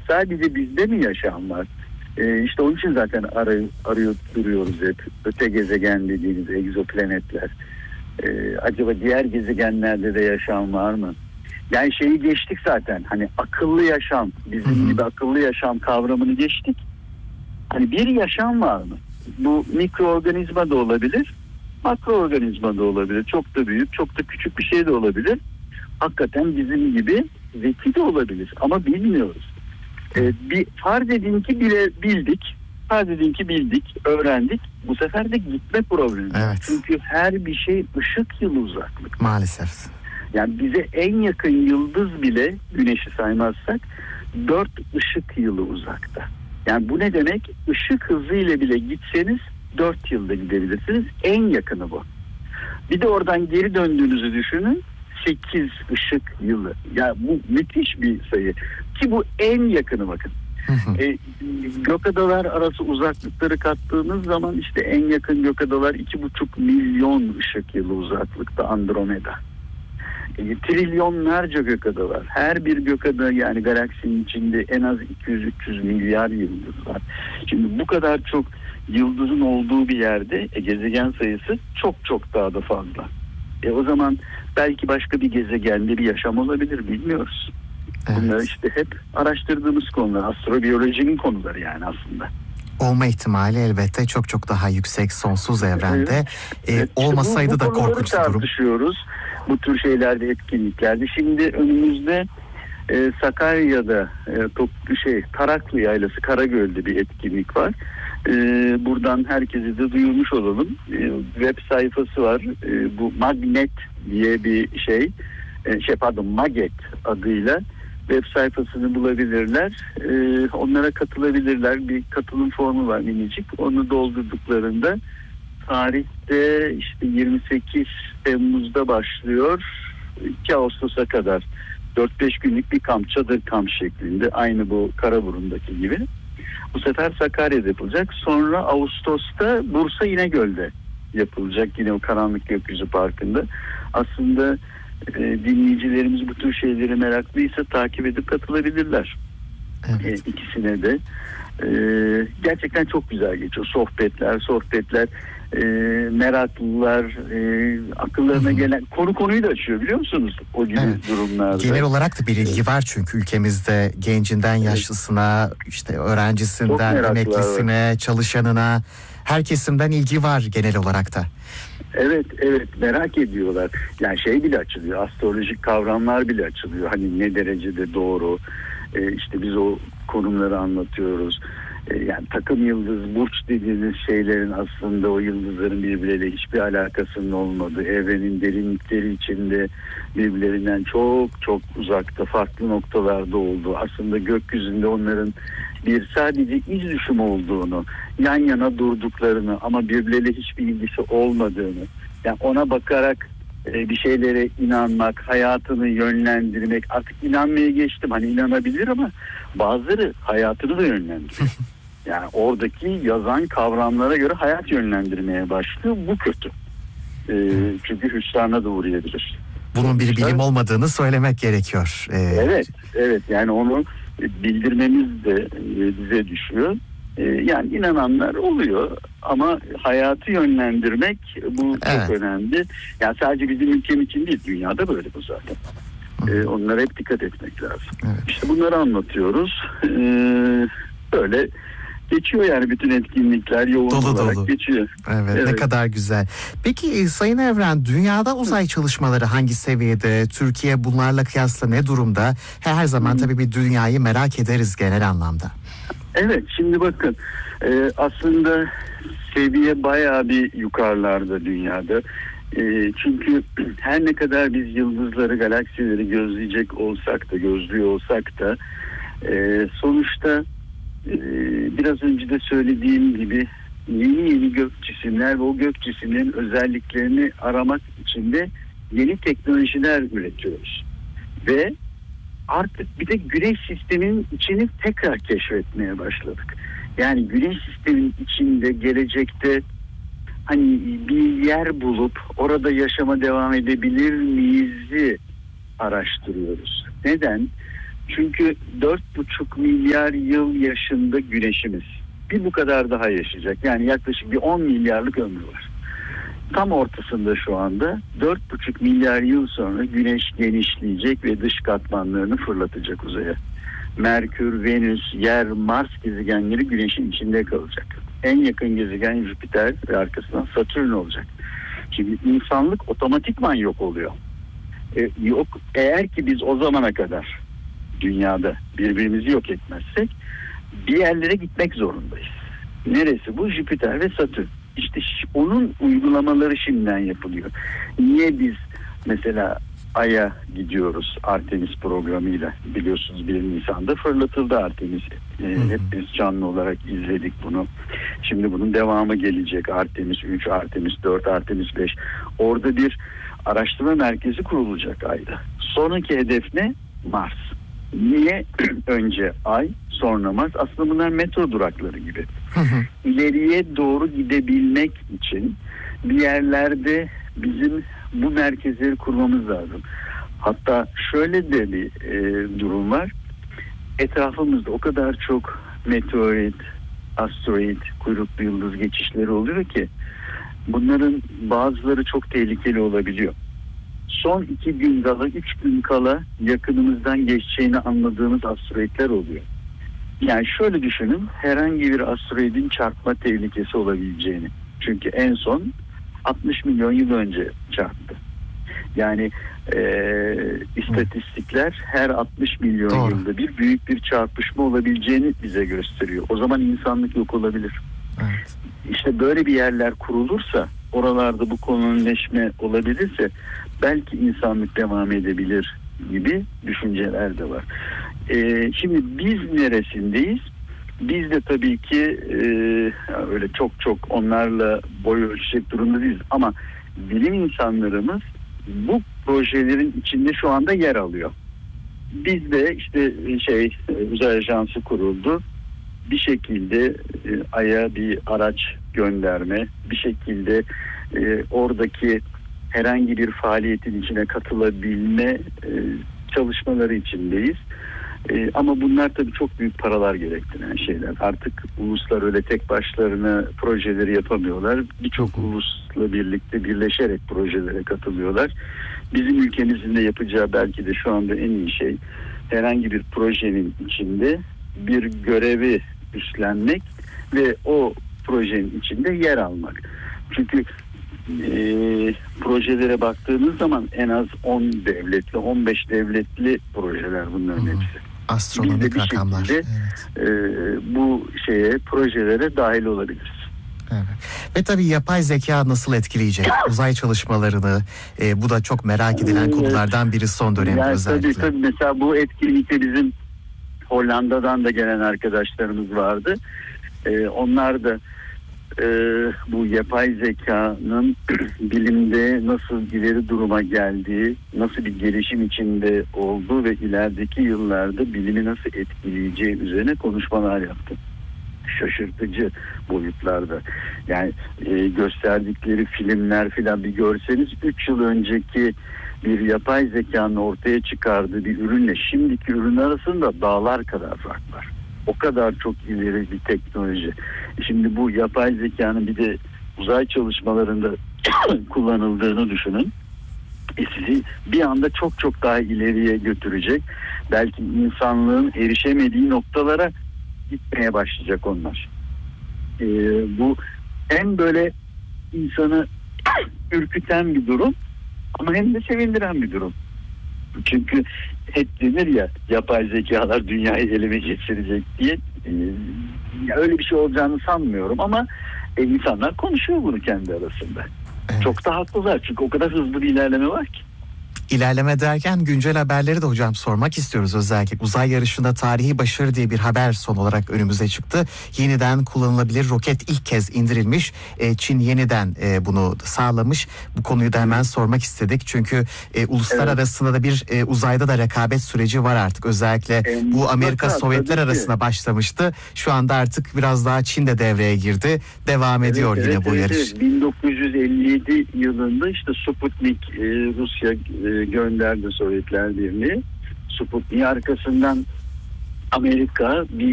sadece bizde mi yaşam var? İşte onun için zaten arıyor duruyoruz hep. Öte gezegen dediğimiz egzoplanetler. Acaba diğer gezegenlerde de yaşam var mı? Yani şeyi geçtik zaten. Hani akıllı yaşam, bizim gibi akıllı yaşam kavramını geçtik. Hani bir yaşam var mı? Bu mikroorganizma da olabilir, makroorganizma da olabilir. Çok da büyük, çok da küçük bir şey de olabilir. Hakikaten bizim gibi zeki de olabilir ama bilmiyoruz. Bir farz edin ki bildik. Farz edin ki bildik, öğrendik. Bu sefer de gitme problemi. Evet. Çünkü her bir şey ışık yılı uzaklık. Maalesef. Yani bize en yakın yıldız bile, güneşi saymazsak, 4 ışık yılı uzakta. Yani bu ne demek? Işık hızıyla bile gitseniz 4 yılda gidebilirsiniz. En yakını bu. Bir de oradan geri döndüğünüzü düşünün. 8 ışık yılı. Ya bu müthiş bir sayı. Ki bu en yakını bakın. Gök adalar arası uzaklıkları kattığınız zaman işte en yakın gök adalar 2,5 milyon ışık yılı uzaklıkta Andromeda. Trilyonlarca gök ada var. Her bir gök ada, yani galaksinin içinde en az 200-300 milyar yıldız var. Şimdi bu kadar çok yıldızın olduğu bir yerde gezegen sayısı çok çok daha da fazla. O zaman belki başka bir gezegende bir yaşam olabilir, bilmiyoruz. Evet. Bunlar işte hep araştırdığımız konular, astrobiyolojinin konuları yani aslında. Olma ihtimali elbette çok çok daha yüksek sonsuz evrende. Evet. Olmasaydı da korkunç bir durum. Tartışıyoruz bu tür şeylerde, etkinliklerde. Şimdi önümüzde Sakarya'da Taraklı Yaylası Karagöl'de bir etkinlik var. Buradan herkese de duyurmuş olalım. Web sayfası var. Bu Magnet diye bir Maget adıyla web sayfasını bulabilirler. Onlara katılabilirler. Bir katılım formu var minicik. Onu doldurduklarında tarihte işte 28 Temmuz'da başlıyor. 2 Ağustos'a kadar 4-5 günlük bir kamp, çadır kamp şeklinde. Aynı bu Karaburun'daki gibi. Bu sefer Sakarya'da yapılacak. Sonra Ağustos'ta Bursa İnegöl'de yapılacak. Yine o Karanlık Gökyüzü Parkı'nda. Aslında dinleyicilerimiz bu tür şeyleri meraklıysa takip edip katılabilirler. Evet. İkisine de. Gerçekten çok güzel geçiyor. Sohbetler, meraklılar, akıllarına gelen konuyu da açıyor, biliyor musunuz? O gibi durumlarda. Genel olarak da bir ilgi var çünkü ülkemizde gencinden yaşlısına, işte öğrencisinden emeklisine, çalışanına, her kesimden ilgi var genel olarak da. Evet, merak ediyorlar. Yani bile açılıyor, astrolojik kavramlar bile açılıyor. Hani ne derecede doğru, işte biz o konumları anlatıyoruz. Yani takım yıldız, burç dediğimiz şeylerin aslında o yıldızların birbirleriyle hiçbir alakasının olmadığı, evrenin derinlikleri içinde birbirlerinden çok çok uzakta, farklı noktalarda olduğu, aslında gökyüzünde onların sadece iz düşümü olduğunu, yan yana durduklarını ama birbirleriyle hiçbir ilgisi olmadığını, yani ona bakarak bir şeylere inanmak, hayatını yönlendirmek, artık inanmaya geçtim, hani inanabilir ama bazıları hayatını da yönlendiriyor. Yani oradaki yazan kavramlara göre hayat yönlendirmeye başlıyor. Bu kötü. Çünkü hüsrana da uğrayabilir. Bunun bir bilim olmadığını söylemek gerekiyor. Evet. Yani onu bildirmemiz de bize düşüyor. Yani inananlar oluyor ama hayatı yönlendirmek bu çok önemli. Yani sadece bizim ülkem için değil, dünyada böyle bu zaten. Onlara hep dikkat etmek lazım. Evet. İşte bunları anlatıyoruz. Böyle geçiyor yani, bütün etkinlikler yoğun olarak geçiyor. Evet, ne kadar güzel. Peki Sayın Evren, dünyada uzay çalışmaları hangi seviyede? Türkiye bunlarla kıyasla ne durumda? Her zaman tabii bir dünyayı merak ederiz genel anlamda. Evet, şimdi bakın aslında seviye bayağı bir yukarılarda dünyada. Çünkü her ne kadar biz yıldızları, galaksileri gözlüyor olsak da sonuçta biraz önce de söylediğim gibi yeni gök cisimler ve o gök cisimlerin özelliklerini aramak için de yeni teknolojiler üretiyoruz. Ve artık bir de güneş sisteminin içini tekrar keşfetmeye başladık. Yani güneş sisteminin içinde gelecekte hani bir yer bulup orada yaşama devam edebilir miyiz araştırıyoruz. Neden? Çünkü 4,5 milyar yıl yaşında güneşimiz. Bir bu kadar daha yaşayacak. Yani yaklaşık bir 10 milyarlık ömrü var. Tam ortasında şu anda 4,5 milyar yıl sonra güneş genişleyecek ve dış katmanlarını fırlatacak uzaya. Merkür, Venüs, Yer, Mars gezegenleri güneşin içinde kalacak. En yakın gezegen Jüpiter ve arkasından Satürn olacak. Şimdi insanlık otomatikman yok oluyor. Yok, eğer ki biz o zamana kadar dünyada birbirimizi yok etmezsek bir yerlere gitmek zorundayız. Neresi bu? Jüpiter ve Satürn. İşte onun uygulamaları şimdiden yapılıyor. Niye biz mesela Ay'a gidiyoruz Artemis programıyla? Biliyorsunuz 1 Nisan'da fırlatıldı Artemis. Hep biz canlı olarak izledik bunu. Şimdi bunun devamı gelecek. Artemis 3, Artemis 4, Artemis 5. Orada bir araştırma merkezi kurulacak Ay'da. Sonraki hedef ne? Mars. Niye önce Ay, sonra Mars? Aslında bunlar metro durakları gibi. İleriye doğru gidebilmek için bir yerlerde bizim bu merkezleri kurmamız lazım. Hatta şöyle de bir durum var. Etrafımızda o kadar çok meteorit, asteroid, kuyruklu yıldız geçişleri oluyor ki bunların bazıları çok tehlikeli olabiliyor. Son 2 gün kala, 3 gün kala yakınımızdan geçeceğini anladığımız asteroidler oluyor. Yani şöyle düşünün, herhangi bir asteroidin çarpma tehlikesi olabileceğini. Çünkü en son 60 milyon yıl önce çarptı. Yani istatistikler her 60 milyon yılda bir büyük bir çarpışma olabileceğini bize gösteriyor. O zaman insanlık yok olabilir. Evet. İşte böyle bir yerler kurulursa, oralarda bu kolonileşme olabilirse belki insanlık devam edebilir gibi düşünceler de var. Şimdi biz neresindeyiz? Biz de tabii ki öyle çok onlarla boy ölçecek durumda değiliz. Ama bilim insanlarımız bu projelerin içinde şu anda yer alıyor. Biz de işte uzay ajansı kuruldu. Bir şekilde Ay'a bir araç gönderme, bir şekilde oradaki herhangi bir faaliyetin içine katılabilme çalışmaları içindeyiz. Ama bunlar tabii çok büyük paralar gerektiren şeyler. Artık uluslar öyle tek başlarına projeleri yapamıyorlar. Birçok ulusla birlikte birleşerek projelere katılıyorlar. Bizim ülkemizin de yapacağı belki de şu anda en iyi şey herhangi bir projenin içinde bir görevi üstlenmek ve o projenin içinde yer almak. Çünkü projelere baktığınız zaman en az 10 devletli, 15 devletli projeler bunların hepsi. Astronomik rakamlar. Evet. Bu projelere dahil olabiliriz. Evet. Ve tabii yapay zeka nasıl etkileyecek uzay çalışmalarını? Bu da çok merak edilen konulardan biri son dönemde yani özellikle. Tabii mesela bu etkinlikte bizim Hollanda'dan da gelen arkadaşlarımız vardı. Onlar da bu yapay zekanın bilimde nasıl ileri duruma geldiği, nasıl bir gelişim içinde olduğu ve ilerideki yıllarda bilimi nasıl etkileyeceği üzerine konuşmalar yaptı. Şaşırtıcı boyutlarda. Yani gösterdikleri filmler filan bir görseniz 3 yıl önceki bir yapay zekanın ortaya çıkardığı bir ürünle şimdiki ürün arasında dağlar kadar fark var. O kadar çok ileri bir teknoloji. Şimdi bu yapay zekanın bir de uzay çalışmalarında kullanıldığını düşünün. Sizi bir anda çok daha ileriye götürecek. Belki insanlığın erişemediği noktalara gitmeye başlayacak onlar. Bu hem böyle insanı ürküten bir durum ama hem de sevindiren bir durum. Çünkü hep denir ya yapay zekalar dünyayı elime geçirecek diye. Öyle bir şey olacağını sanmıyorum ama insanlar konuşuyor bunu kendi arasında. Evet. Çok da haklılar çünkü o kadar hızlı bir ilerleme var ki. İlerleme derken güncel haberleri de hocam sormak istiyoruz özellikle. Uzay yarışında tarihi başarı diye bir haber son olarak önümüze çıktı. Yeniden kullanılabilir roket ilk kez indirilmiş. Çin yeniden bunu sağlamış. Bu konuyu da hemen sormak istedik. Çünkü uluslar arasında da bir uzayda da rekabet süreci var artık. Özellikle bu Amerika Sovyetler arasında başlamıştı. Şu anda artık biraz daha Çin de devreye girdi. Devam ediyor yine bu yarış. Evet. 1957 yılında işte Sputnik Rusya gönderdi Sovyetler Birliği. Sputnik, arkasından Amerika bir